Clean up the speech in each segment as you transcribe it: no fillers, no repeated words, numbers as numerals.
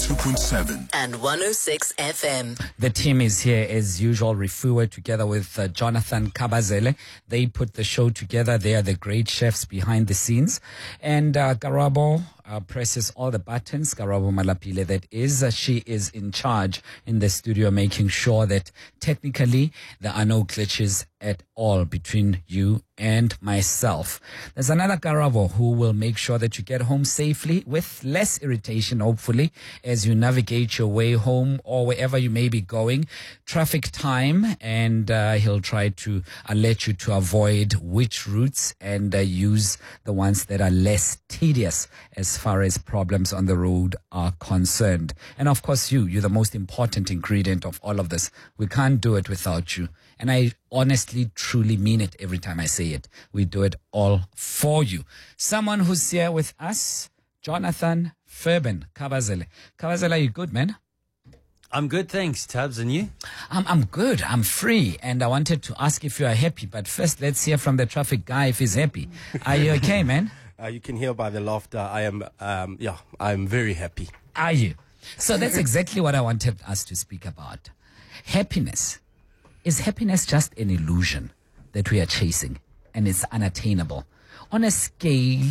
92.7 and 106 FM. The team is here as usual. Refuwe together with Jonathan Kabazele. They put the show together. They are the great chefs behind the scenes. And Karabo presses all the buttons. Karabo Malapile, that is. She is in charge in the studio, making sure that technically there are no glitches at all between you and myself. There's another Karabo who will make sure that you get home safely with less irritation, hopefully, as you navigate your way home or wherever you may be going. Traffic time, and he'll try to alert you to avoid which routes and use the ones that are less tedious as far as problems on the road are concerned. And of course, you're the most important ingredient of all of this. We can't do it without you. And I honestly, truly mean it every time I say it. We do it all for you. Someone who's here with us, Jonathan Ferben Kabazele. Kabazele, are you good, man? I'm good, thanks, Tubbs. And you? I'm good. I'm free. And I wanted to ask if you are happy. But first, let's hear from the traffic guy if he's happy. Are you okay, man? You can hear by the laughter. I am, I'm very happy. Are you? So that's exactly what I wanted us to speak about. Happiness. Is happiness just an illusion that we are chasing and it's unattainable? On a scale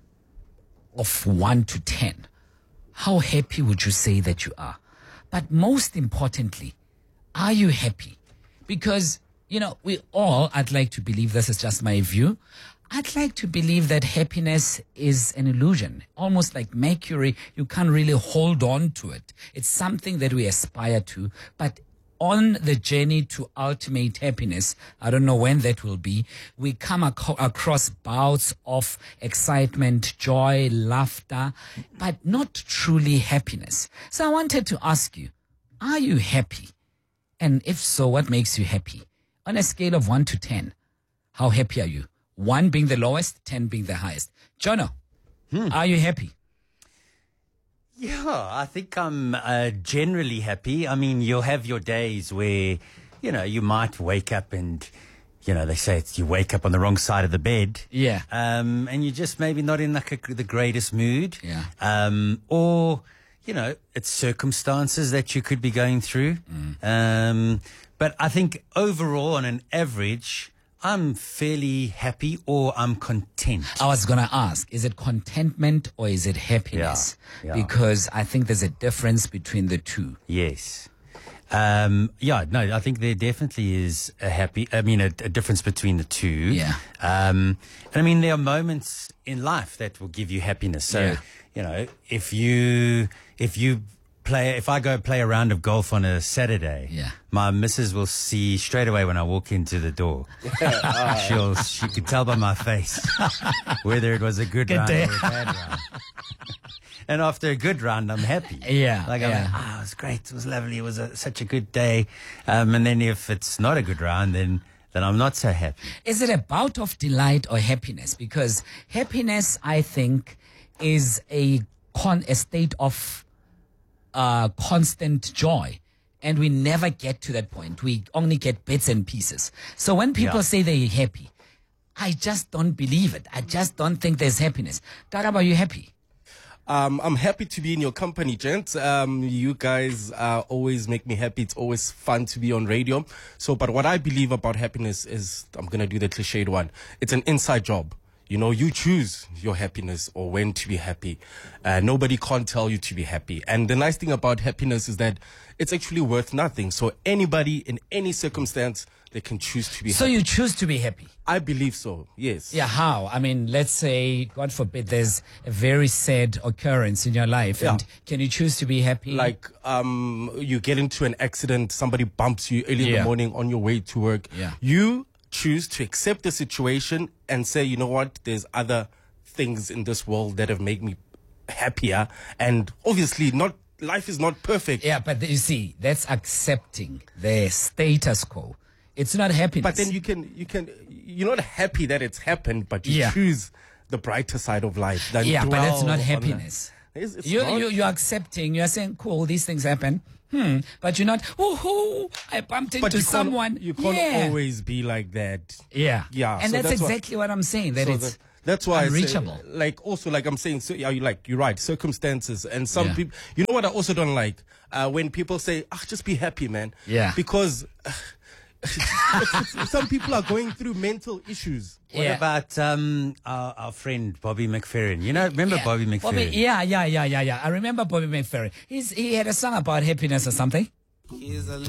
of 1 to 10, how happy would you say that you are? But most importantly, are you happy? Because, we all, I'd like to believe, this is just my view, I'd like to believe that happiness is an illusion, almost like mercury. You can't really hold on to it. It's something that we aspire to, but on the journey to ultimate happiness, I don't know when that will be, we come across bouts of excitement, joy, laughter, but not truly happiness. So I wanted to ask you, are you happy? And if so, what makes you happy? On a scale of 1 to 10, how happy are you? 1 being the lowest, 10 being the highest. Jono, are you happy? Yeah, I think I'm generally happy. I mean, you'll have your days where, you might wake up and, they say you wake up on the wrong side of the bed. Yeah. And you're just maybe not in the greatest mood. Yeah. Or, it's circumstances that you could be going through. But I think overall, on an average, I'm fairly happy or I'm content. I was going to ask, is it contentment or is it happiness? Yeah. Because I think there's a difference between the two. Yes. I think there definitely is a difference between the two. Yeah. And I mean, there are moments in life that will give you happiness. So, if I go play a round of golf on a Saturday, my missus will see straight away when I walk into the door. She can tell by my face whether it was a good round or a bad round. And after a good round, I'm happy. Yeah. It was great. It was lovely. It was such a good day. And then if it's not a good round, then I'm not so happy. Is it a bout of delight or happiness? Because happiness, I think, is a state of constant joy, and we never get to that point. We only get bits and pieces. So when people say they're happy, I just don't believe it. I just don't think there's happiness. Karabo, are you happy? I'm happy to be in your company, gents. You guys always make me happy. It's always fun to be on radio. But what I believe about happiness is, I'm going to do the cliched one. It's an inside job. You choose your happiness or when to be happy. Nobody can't tell you to be happy. And the nice thing about happiness is that it's actually worth nothing. So anybody in any circumstance, they can choose to be happy. So you choose to be happy? I believe so, yes. Yeah, how? I mean, let's say, God forbid, there's a very sad occurrence in your life. Yeah. And can you choose to be happy? Like, you get into an accident, somebody bumps you early in the morning on your way to work. Yeah. You choose to accept the situation and say, you know what, there's other things in this world that have made me happier. And obviously life is not perfect. Yeah, but you see, that's accepting the status quo. It's not happiness. But then you're not happy that it's happened, but you choose the brighter side of life. But that's not happiness. You're accepting, you're saying, cool, these things happen. But you're not, I bumped into someone. You can't always be like that. Yeah. Yeah. And so that's exactly what I'm saying. That That's why unreachable. I say, like, also, like I'm saying, so, you're right, circumstances. And some Yeah. people, you know what I also don't like? When people say, just be happy, man. Yeah. Because some people are going through mental issues. What Yeah. about our friend Bobby McFerrin? You know, remember Yeah. Bobby McFerrin? Yeah. I remember Bobby McFerrin. He had a song about happiness or something. He's a